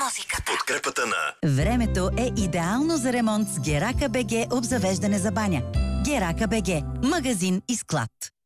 музиката. Подкрепата на Времето е идеално за ремонт с Герака БГ обзавеждане за баня. Герака БГ – магазин и склад.